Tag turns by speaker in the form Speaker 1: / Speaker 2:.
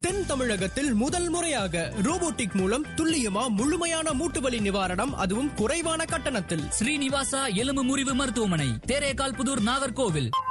Speaker 1: தென் தமிழகத்தில் முதல் முறையாக ரோபோட்டிக் மூலம் துல்லியமா முழுமையான மூட்டுவலி நிவாரணம், அதுவும் குறைவான கட்டணத்தில்.
Speaker 2: ஸ்ரீனிவாசா எலும்பு முறிவு மருத்துவமனை, தேரேகால் புதூர், நாகர்கோவில்.